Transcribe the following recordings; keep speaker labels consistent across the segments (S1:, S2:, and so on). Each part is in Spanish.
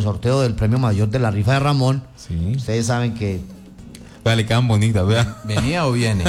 S1: el sorteo del premio mayor de la rifa de Ramón.
S2: Sí.
S1: Ustedes saben que...
S2: Vea, le quedan bonitas, vea.
S3: ¿Venía o viene?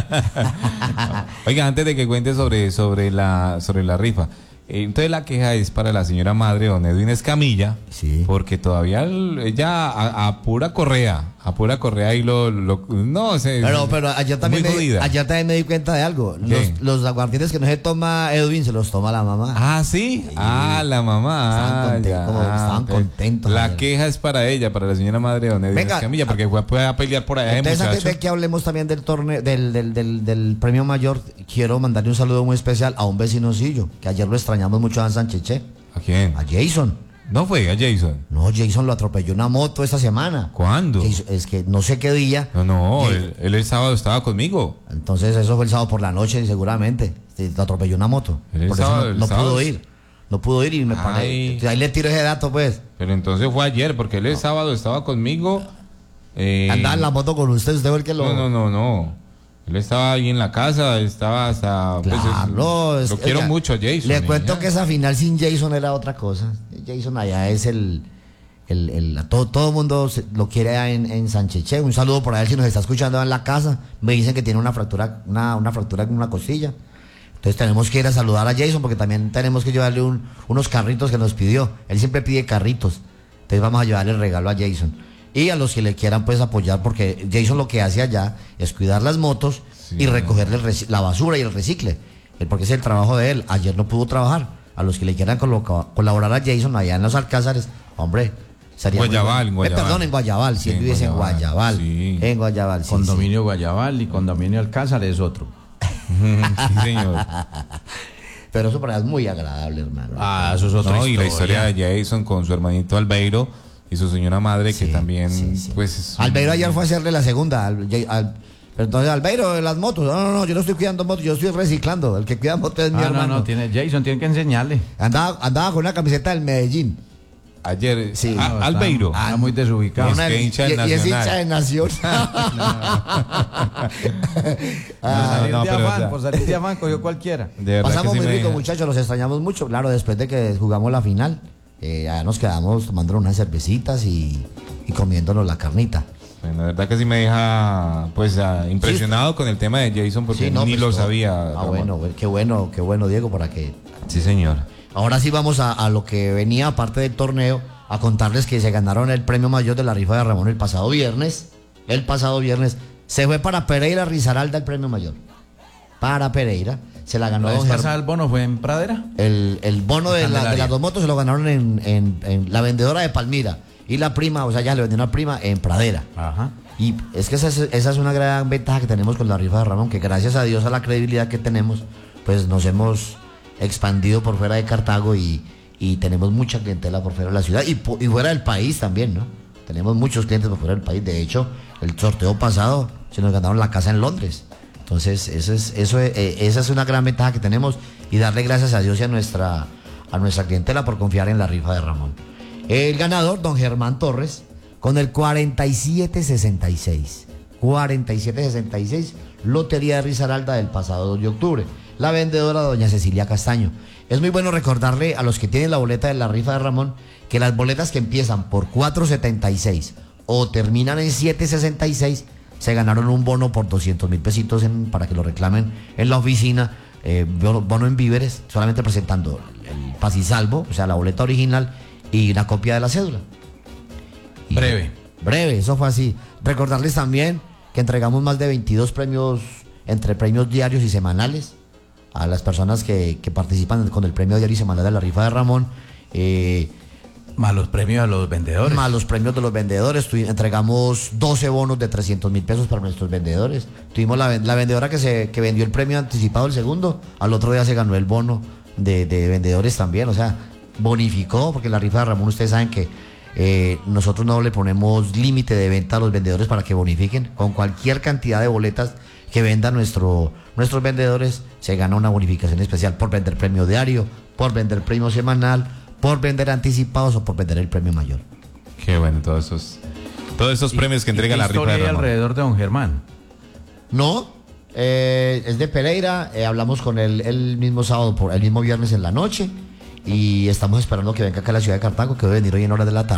S2: Oiga, antes de que cuente sobre la rifa, entonces la queja es para la señora madre, don Edwin Escamilla,
S1: Sí.
S2: porque todavía ella a pura correa y no sé.
S1: Pero ayer también me di cuenta de algo.
S2: ¿Qué?
S1: Los aguardientes que no se toma Edwin, se los toma la mamá.
S2: Ah, ¿sí? La mamá.
S1: Estaban contentos
S2: La
S1: ayer.
S2: queja es para ella, para la señora madre, don Edwin
S1: Venga,
S2: Escamilla, porque fue a pelear por allá de
S1: Entonces, antes
S2: muchacho.
S1: de que hablemos también del torneo, del premio mayor, quiero mandarle un saludo muy especial a un vecinocillo, que ayer lo extrañamos mucho a Sancheche,
S2: ¿A quién?
S1: a Jason.
S2: No fue a Jason.
S1: No, Jason lo atropelló una moto esta semana.
S2: ¿Cuándo?
S1: Es que no sé qué día.
S2: No,
S1: Sí.
S2: él el sábado estaba conmigo.
S1: Entonces eso fue el sábado por la noche, seguramente. Lo atropelló una moto.
S2: El
S1: Por eso
S2: sábado-
S1: no
S2: el sábado-
S1: pudo ir. No pudo ir y me
S2: Ay.
S1: paré. Ahí le tiro ese dato, pues.
S2: Pero entonces fue ayer, porque él el sábado estaba conmigo.
S1: Andaba en la moto con usted fue el que lo...
S2: No. Él estaba ahí en la casa, estaba hasta...
S1: Claro,
S2: lo quiero
S1: oiga,
S2: mucho a Jason.
S1: Le cuento
S2: ya.
S1: que esa final sin Jason era otra cosa. Jason allá es todo el mundo lo quiere allá en Sancheche. Un saludo por ahí si nos está escuchando en la casa. Me dicen que tiene una fractura, una fractura en una costilla. Entonces tenemos que ir a saludar a Jason porque también tenemos que llevarle unos carritos que nos pidió. Él siempre pide carritos. Entonces vamos a llevarle el regalo a Jason. Y a los que le quieran pues apoyar, porque Jason lo que hace allá es cuidar las motos y recogerle la basura y el recicle. Porque ese es el trabajo de él. Ayer no pudo trabajar. A los que le quieran colaborar a Jason allá en los Alcázares, hombre, sería
S2: Guayabal,
S1: muy bueno.
S2: en Guayabal.
S1: Perdón, en Guayabal, si
S2: Sí,
S1: él
S2: en
S1: vive en
S2: Guayabal.
S1: Guayabal.
S2: Sí.
S1: En Guayabal, sí.
S3: Condominio Guayabal y condominio Alcázar es otro.
S2: Sí, señor.
S1: Pero eso para él es muy agradable, hermano.
S3: Ah, eso es otra
S2: No, y la historia
S3: historia.
S2: de Jason con su hermanito Albeiro y su señora madre, que
S1: Sí,
S2: también,
S1: sí.
S2: pues...
S1: Albeiro ayer fue a hacerle la segunda. Pero entonces, Albeiro, de las motos. No, yo no estoy cuidando motos, yo estoy reciclando. El que cuida motos es mi hermano.
S3: Jason tiene que enseñarle.
S1: Andaba con una camiseta del Medellín.
S2: Ayer,
S1: Sí.
S2: Albeiro.
S3: Está muy desubicado.
S2: Es que hincha del
S1: y es
S2: Nacional.
S1: hincha de Nación.
S3: Por salir de afán cogió cualquiera.
S2: De verdad
S1: Pasamos
S2: que sí
S1: muy
S2: me
S1: rico,
S2: deja.
S1: muchachos, los extrañamos mucho. Claro, después de que jugamos la final, ya nos quedamos tomando unas cervecitas y comiéndonos la carnita.
S2: Bueno, la verdad que sí me deja pues impresionado con el tema de Jason, porque
S1: Sí, no,
S2: ni
S1: pues,
S2: lo
S1: no.
S2: sabía. Ramón.
S1: Qué bueno, Diego, para que...
S2: Sí, señor.
S1: Ahora sí vamos a lo que venía, aparte del torneo, a contarles que se ganaron el premio mayor de la rifa de Ramón el pasado viernes. Se fue para Pereira Risaralda el premio mayor. Para Pereira. Se la ganó
S3: ¿La
S1: don
S3: vez
S1: Germán.
S3: pasada el bono fue en Pradera?
S1: El bono de
S3: Candelaria.
S1: las dos motos se lo ganaron en la vendedora de Palmira. Y la prima, o sea, ya le vendió una prima en Pradera.
S3: Ajá.
S1: Y es que esa es una gran ventaja que tenemos con la rifa de Ramón, que gracias a Dios, a la credibilidad que tenemos, pues nos hemos expandido por fuera de Cartago y tenemos mucha clientela por fuera de la ciudad y fuera del país también, ¿no? Tenemos muchos clientes por fuera del país. De hecho, el sorteo pasado se nos ganaron la casa en Londres. Entonces, esa es una gran ventaja que tenemos y darle gracias a Dios y a nuestra clientela por confiar en la rifa de Ramón. El ganador, don Germán Torres, con el 4766. 4766, Lotería de Risaralda del pasado 2 de octubre. La vendedora, doña Cecilia Castaño. Es muy bueno recordarle a los que tienen la boleta de la rifa de Ramón que las boletas que empiezan por 476 o terminan en 766 se ganaron un bono por 200,000 pesitos para que lo reclamen en la oficina. Bono en víveres, solamente presentando el pasisalvo, o sea, la boleta original y una copia de la cédula.
S3: Breve.
S1: Breve, eso fue así. Recordarles también que entregamos más de 22 premios, entre premios diarios y semanales, a las personas que participan con el premio diario y semanal de la rifa de Ramón.
S3: Más los premios a los vendedores.
S1: Más los premios de los vendedores. Entregamos 12 bonos de 300,000 pesos para nuestros vendedores. Tuvimos la vendedora que vendió el premio anticipado, el segundo. Al otro día se ganó el bono de vendedores también. O sea, bonificó, porque la rifa de Ramón, ustedes saben que nosotros no le ponemos límite de venta a los vendedores para que bonifiquen. Con cualquier cantidad de boletas que vendan nuestros vendedores, se gana una bonificación especial por vender premio diario, por vender premio semanal, por vender anticipados o por vender el premio mayor.
S2: Qué bueno, todos esos premios que entrega la rifa de
S3: historia
S2: Ramón.
S3: alrededor de don Germán?
S1: No, es de Pereira. Hablamos con él el mismo sábado, el mismo viernes en la noche. Y estamos esperando que venga acá a la ciudad de Cartago, que debe venir hoy en horas de la tarde.